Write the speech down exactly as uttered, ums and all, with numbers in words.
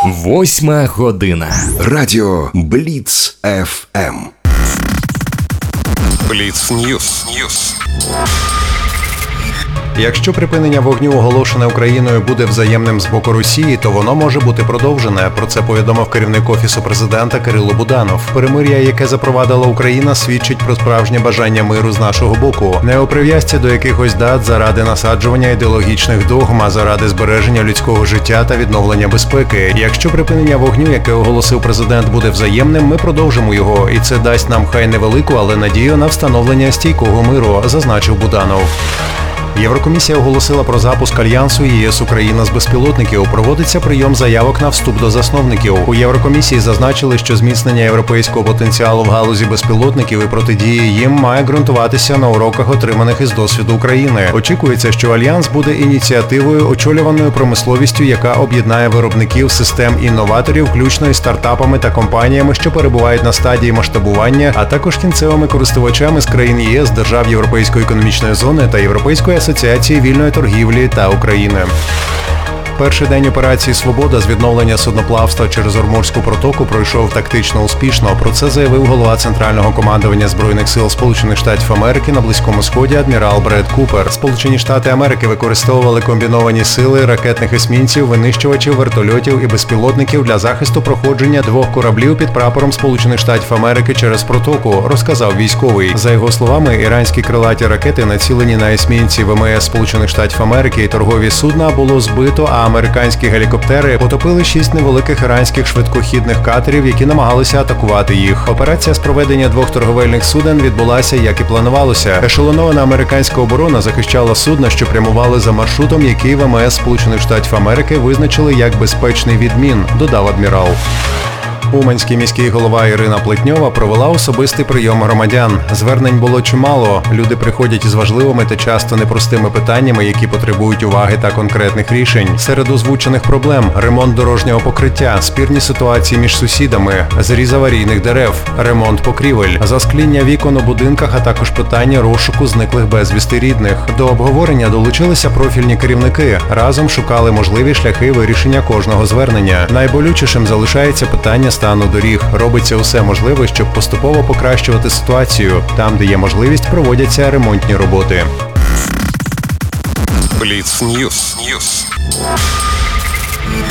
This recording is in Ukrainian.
Восьма година. Радіо Бліц еф ем. Бліц Ньюс. Ньюс. Якщо припинення вогню, оголошене Україною, буде взаємним з боку Росії, то воно може бути продовжене. Про це повідомив керівник Офісу президента Кирило Буданов. Перемир'я, яке запровадила Україна, свідчить про справжнє бажання миру з нашого боку. Не у прив'язці до якихось дат заради насаджування ідеологічних догм, а заради збереження людського життя та відновлення безпеки. Якщо припинення вогню, яке оголосив президент, буде взаємним, ми продовжимо його. І це дасть нам хай невелику, але надію на встановлення стійкого миру, зазначив Буданов. Єврокомісія оголосила про запуск альянсу ЄС-Україна з безпілотників. Проводиться прийом заявок на вступ до засновників. У Єврокомісії зазначили, що зміцнення європейського потенціалу в галузі безпілотників і протидії їм має ґрунтуватися на уроках, отриманих із досвіду України. Очікується, що альянс буде ініціативою, очолюваною промисловістю, яка об'єднає виробників, систем інноваторів, включно із стартапами та компаніями, що перебувають на стадії масштабування, а також кінцевими користувачами з країн ЄС, держав Європейської економічної зони та Європейської асоціації вільної торгівлі та України. Перший день операції «Свобода» з відновлення судноплавства через Ормурську протоку пройшов тактично успішно. Про це заявив голова Центрального командування Збройних сил Сполучених Штатів Америки на Близькому Сході адмірал Бред Купер. Сполучені Штати Америки використовували комбіновані сили ракетних есмінців, винищувачів, вертольотів і безпілотників для захисту проходження двох кораблів під прапором Сполучених Штатів Америки через протоку, розказав військовий. За його словами, іранські крилаті ракети, націлені на есмінці ВМС Сполучених Штатів Америки і торгові судна, було збито, а американські гелікоптери потопили шість невеликих іранських швидкохідних катерів, які намагалися атакувати їх. Операція з проведення двох торговельних суден відбулася, як і планувалося. Ешелонована американська оборона захищала судна, що прямували за маршрутом, який ВМС Сполучених Штатів Америки визначили як безпечний відмін, додав адмірал. Уманський міський голова Ірина Плетньова провела особистий прийом громадян. Звернень було чимало. Люди приходять із важливими та часто непростими питаннями, які потребують уваги та конкретних рішень. Серед озвучених проблем – ремонт дорожнього покриття, спірні ситуації між сусідами, зріз аварійних дерев, ремонт покрівель, заскління вікон у будинках, а також питання розшуку зниклих безвісти рідних. До обговорення долучилися профільні керівники. Разом шукали можливі шляхи вирішення кожного звернення. Найболючішим залишається питання стану доріг. Робиться усе можливе, щоб поступово покращувати ситуацію. Там, де є можливість, проводяться ремонтні роботи. Бліц Ньюс. Ньюс.